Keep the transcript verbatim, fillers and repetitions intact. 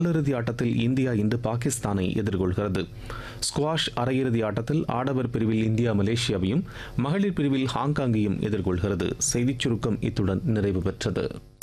காலிறுதி ஆட்டத்தில் இந்தியா இன்று பாகிஸ்தானை எதிர்கொள்கிறது. ஸ்குவாஷ் அரையிறுதி ஆட்டத்தில் ஆடவர் பிரிவில் இந்தியா மலேசியாவையும், மகளிர் பிரிவில் ஹாங்காங்கையும் எதிர்கொள்கிறது. செய்திச் சுருக்கம் இத்துடன் நிறைவு பெற்றது.